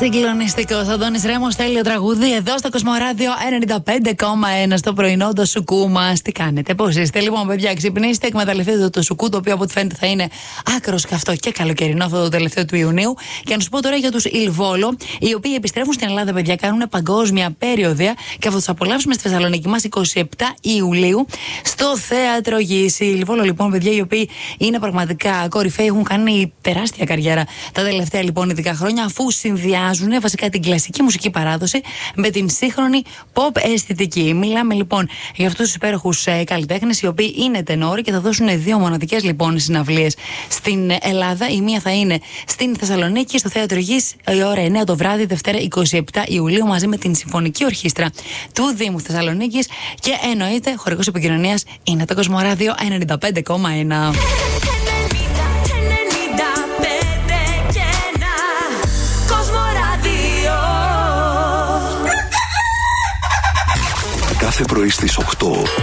Συγκλονιστικό. Αντώνης Ρέμος, τέλειο τραγούδι εδώ στο Κοσμοράδιο 95,1 στο πρωινό το σουκού μας. Τι κάνετε, πώς είστε? Λοιπόν, παιδιά, ξυπνήστε, εκμεταλλευτείτε το σουκού, το οποίο από ό,τι φαίνεται θα είναι άκρος καυτό και καλοκαιρινό αυτό το τελευταίο του Ιουνίου. Και να σου πω τώρα για τους Ιλβόλο, οι οποίοι επιστρέφουν στην Ελλάδα, παιδιά, κάνουν παγκόσμια περιοδία και θα τους απολαύσουμε στη Θεσσαλονίκη μας 27 Ιουλίου στο Θέατρο Γης. Οι Ιλβόλο, λοιπόν, παιδιά, οι οποίοι είναι πραγματικά κορυφαίοι, έχουν κάνει τεράστια καριέρα τα τελευταία λοιπόν ειδικά χρόνια, αφού συνδυάζουν βασικά την κλασική μουσική παράδοση με την σύγχρονη pop αισθητική. Μιλάμε λοιπόν για αυτούς τους υπέροχους καλλιτέχνες, οι οποίοι είναι τενόροι και θα δώσουν δύο μοναδικές λοιπόν συναυλίες στην Ελλάδα. Η μία θα είναι στην Θεσσαλονίκη, στο Θέατρο Γης, η ώρα 9 το βράδυ, Δευτέρα 27 Ιουλίου, μαζί με την Συμφωνική Ορχήστρα του Δήμου Θεσσαλονίκης. Και εννοείται, χορηγός επικοινωνίας είναι το Κοσμοράδιο 95,1. Κάθε πρωί στις 8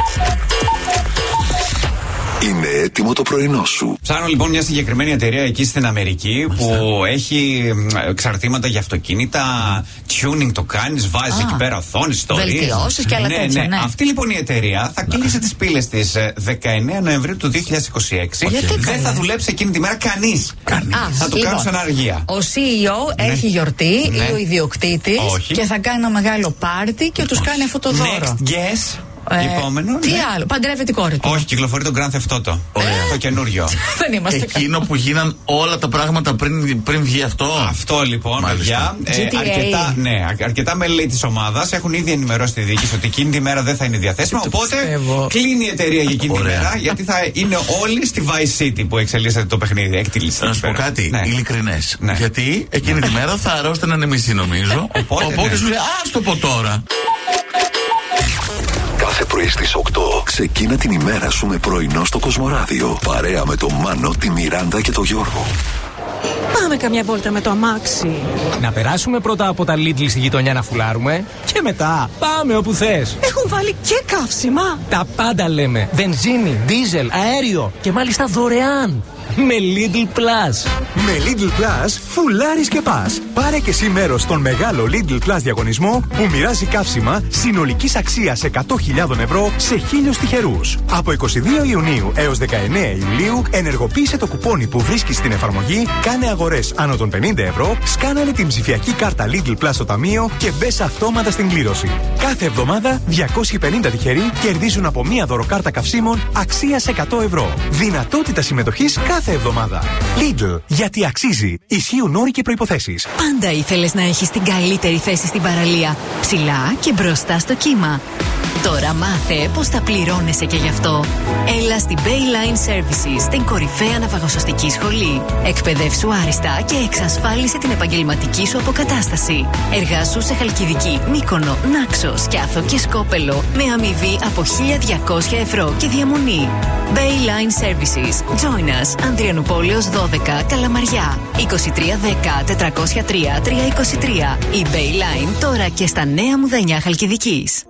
είναι έτοιμο το πρωινό σου. Ψάχνω λοιπόν μια συγκεκριμένη εταιρεία εκεί στην Αμερική που έχει εξαρτήματα για αυτοκίνητα, tuning το κάνεις, βάζεις εκεί πέρα οθόνες, ιστορίες. Βελτιώσεις και άλλα τέτοια, ναι. Αυτή λοιπόν η εταιρεία θα κλείσει τις πύλες της 19 Νοεμβρίου του 2026. Δεν θα δουλέψει εκείνη τη μέρα κανείς. Θα το κάνουν σαν αργία. Ο CEO έχει γιορτή ή ο ιδιοκτήτης και θα κάνει ένα μεγάλο πάρτι και τους κάνει αυτό το δώρο. Next guess. Επόμενο. Τι άλλο, παντρεύει την κόρη του. Όχι, κυκλοφορεί το Grand Theft Auto. Το καινούριο. Δεν είμαστε εκείνο που γίναν όλα τα πράγματα πριν βγει αυτό. Αυτό λοιπόν, παιδιά. Αρκετά μέλη της ομάδας έχουν ήδη ενημερώσει τη διοίκηση ότι εκείνη τη μέρα δεν θα είναι διαθέσιμο. Οπότε κλείνει η εταιρεία για εκείνη τη μέρα, γιατί θα είναι όλοι στη Vice City που εξελίσσεται το παιχνίδι. Έκτιλης. Να σου πω κάτι ειλικρινές. Γιατί εκείνη τη μέρα θα αρρώστηναν μισή, νομίζω. Οπότε σου λέει, α το πω τώρα. Κάθε πρωί στις 8 ξεκίνα την ημέρα σου με πρωινό στο Κοσμοράδιο. Παρέα με τον Μάνο, τη Μιράντα και τον Γιώργο. Πάμε καμιά βόλτα με το αμάξι. Να περάσουμε πρώτα από τα Lidl στη γειτονιά να φουλάρουμε και μετά πάμε όπου θες. Έχουν βάλει και καύσιμα. Τα πάντα λέμε. Βενζίνη, δίζελ, αέριο και μάλιστα δωρεάν. Με Lidl Plus. Με Lidl Plus φουλάρεις και πας. Πάρε και εσύ μέρος στον μεγάλο Lidl Plus διαγωνισμό που μοιράζει καύσιμα συνολικής αξίας 100.000 ευρώ σε 1.000 τυχερούς. Από 22 Ιουνίου έως 19 Ιουλίου ενεργοποίησε το κουπόνι που βρίσκεις στην εφαρμογή, κάνε αγορές άνω των 50 ευρώ, σκάναρε την ψηφιακή κάρτα Lidl Plus στο ταμείο και μπες αυτόματα στην κλήρωση. Κάθε εβδομάδα 250 τυχεροί κερδίζουν από μία δωροκάρτα καυσίμων αξίας 100 ευρώ. Δυνατότητα συμμετοχής κάθε εβδομάδα. Lidl, γιατί αξίζει. Ισχύουν όροι και προϋποθέσεις. Πάντα ήθελες να έχεις την καλύτερη θέση στην παραλία. Ψηλά και μπροστά στο κύμα. Τώρα μάθε πως θα πληρώνεσαι και γι' αυτό. Έλα στην Bayline Services, την κορυφαία ναυαγοσωστική σχολή. Εκπαιδεύσου άριστα και εξασφάλισε την επαγγελματική σου αποκατάσταση. Εργάσου σε Χαλκιδική, Μύκονο, Νάξος, Σκιάθο και Σκόπελο με αμοιβή από 1.200 ευρώ και διαμονή. Bayline Services. Join us. Ανδριανουπόλεως 12, Καλαμαριά. 2310 403 323. Η Bayline τώρα και στα Νέα Μουδανιά Χαλκιδικής.